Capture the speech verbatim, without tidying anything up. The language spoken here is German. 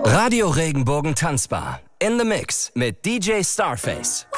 Radio Regenbogen Tanzbar. In the Mix mit D J Starface.